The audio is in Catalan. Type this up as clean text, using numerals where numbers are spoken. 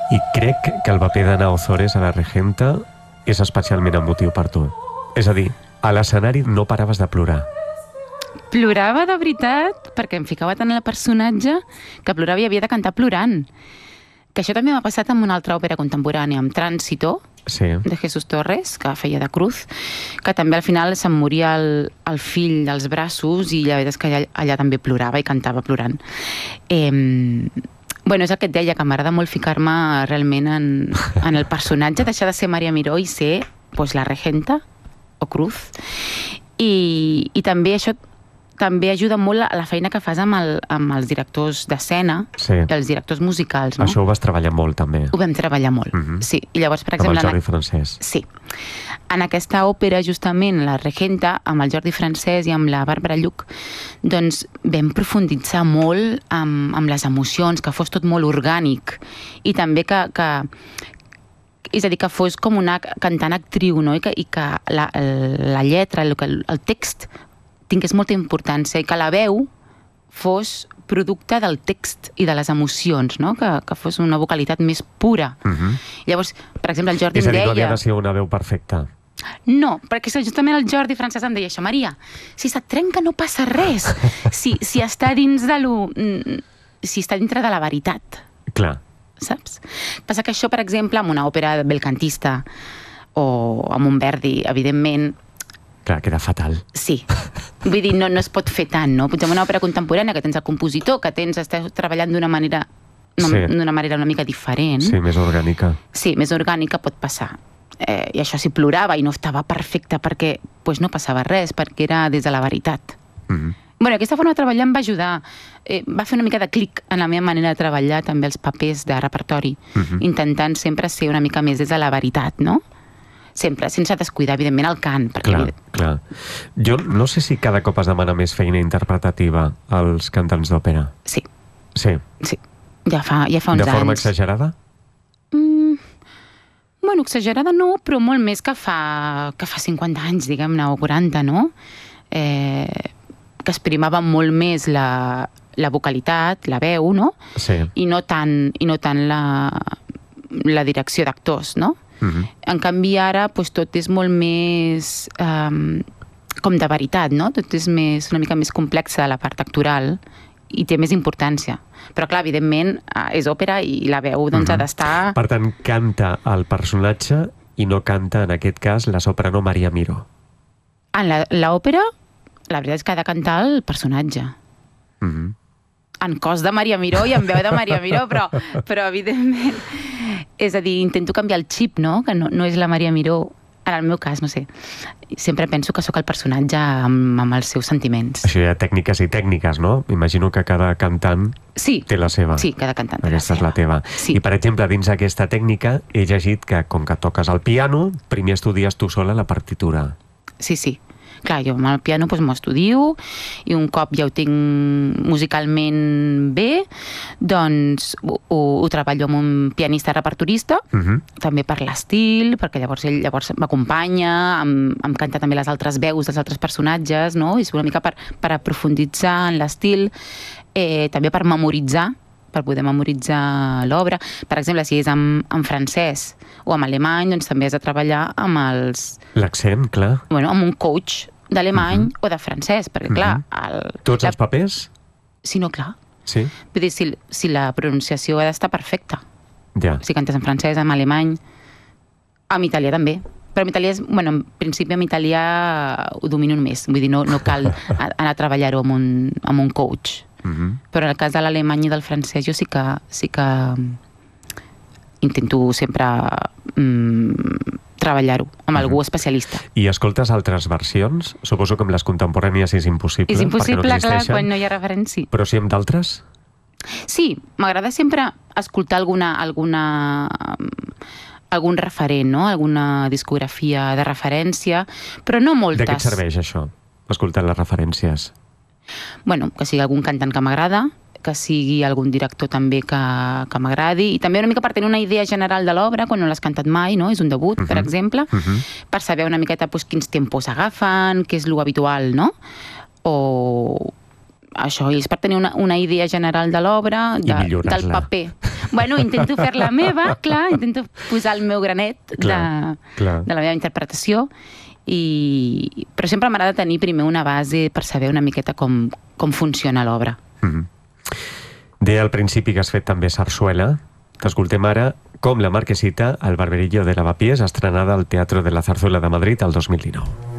I crec que el paper d'Ana Ozores a la Regenta és especialment emotiu per tu. És a dir, a l'escenari no paraves de plorar. Plorava de veritat, perquè em ficava tant en el personatge que plorava i havia de cantar plorant. Que això també m'ha passat amb una altra òpera contemporània, amb Tránsito, de Jesús Torres, que feia de Cruz, que també al final se'm moria el fill dels braços i la veritat és que allà també plorava i cantava plorant. Bueno, és el que et deia, que m'agrada molt ficar-me realment en el personatge, deixar de ser Maria Miró i ser la Regenta o Cruz. I també això també ajuda molt a la feina que fas amb els directors d'escena i els directors musicals. No? Això ho vas treballar molt, també. Ho vam treballar molt, sí. I llavors, per exemple... Amb el Jordi Francès. Sí. En aquesta òpera, justament, la Regenta, amb el Jordi Francès i amb la Bàrbara Lluch, doncs vam profunditzar molt amb les emocions, que fos tot molt orgànic. I també que és a dir, que fos com una cantant actriu, no? I que la lletra, el text tingués molta importància i que la veu fos producte del text i de les emocions, no? Que fos una vocalitat més pura. Llavors, per exemple, el Jordi em deia... És a dir, no havia de ser una veu perfecta. No, perquè justament el Jordi Francès em deia això, Maria, si se't trenca no passa res, si està dins de si està dintre de la veritat. Clar. Saps? Passa que això, per exemple, amb una òpera belcantista o amb un Verdi, evidentment... Clar, queda fatal. Sí. Vull dir, no es pot fer tant, no? Potser en una òpera contemporània que tens el compositor, que estàs treballant d'una manera una mica diferent. Sí, més orgànica. Sí, més orgànica pot passar. I això si plorava i no estava perfecte perquè no passava res, perquè era des de la veritat. Bueno, aquesta forma de treballar em va ajudar. Va fer una mica de clic en la meva manera de treballar també els papers de repertori, intentant sempre ser una mica més des de la veritat, no? Sempre, sense descuidar, evidentment, el cant. Clar. Jo no sé si cada cop es demana més feina interpretativa als cantants d'òpera. Sí. Sí. Ja fa uns anys. De forma exagerada? Bueno, exagerada no, però molt més que fa 50 anys, diguem-ne, o 40, no? Que es primava molt més la vocalitat, la veu, no? Sí. I no tant la direcció d'actors, no? En canvi ara tot és molt més com de veritat, no? Tot és una mica més complex de la part actoral i té més importància. Però clar, evidentment és òpera i la veu ha d'estar... Per tant, canta el personatge i no canta, en aquest cas, la soprano Maria Miró. En l'òpera, la veritat és que ha de cantar el personatge. En cos de Maria Miró i en veu de Maria Miró, però evidentment... És a dir, intento canviar el xip, no? Que no és la Maria Miró. En el meu cas, no sé. Sempre penso que sóc el personatge amb els seus sentiments. Això hi ha tècniques i tècniques, no? Imagino que cada cantant té la seva. Sí, cada cantant té la seva. Aquesta és la teva. Sí. I, per exemple, dins d'aquesta tècnica he llegit que, com que toques el piano, primer estudies tu sola la partitura. Sí. Clar, jo amb el piano m'ho estudio i un cop ja ho tinc musicalment bé, doncs ho treballo amb un pianista repertorista, també per l'estil, perquè ell m'acompanya, em canta també les altres veus dels altres personatges, no? És una mica per aprofunditzar en l'estil, també per memoritzar, per poder memoritzar l'obra. Per exemple, si és en francès o en alemany, doncs també has de treballar amb els... L'accent, clar. Bueno, amb un coach d'alemany o de francès, perquè clar... Tots els papers? Sí, no, clar. Sí? Vull dir, si la pronunciació ha d'estar perfecta. Ja. Si cantes en francès, en alemany, en italià també. Però en italià, en principi en italià ho domino més. Vull dir, no cal anar a treballar-ho amb un coach. Però en el cas de l'alemany i del francès jo sí que intento sempre treballar-ho amb algú especialista. I escoltes altres versions? Suposo que amb les contemporànies és impossible. És impossible, clar, quan no hi ha referència. Però sí amb d'altres? Sí, m'agrada sempre escoltar algun referent, no? Alguna discografia de referència, però no moltes. De què et serveix això, escoltar les referències? Bueno, que sigui algun cantant que m'agrada, que sigui algun director també que m'agradi, i també una mica per tenir una idea general de l'obra, quan no l'has cantat mai, no? És un debut, per exemple, per saber una miqueta quins tempos agafen, què és lo habitual, no? O això, és per tenir una idea general de l'obra, del paper. Bueno, intento fer la meva, clar, intento posar el meu granet de la meva interpretació, però sempre m'agrada tenir primer una base per saber una miqueta com funciona l'obra. Deia al principi que has fet també sarsuela. T'escoltem ara com La Marquesita, al Barberillo de Lavapiés, estrenada al Teatro de la Zarzuela de Madrid el 2019.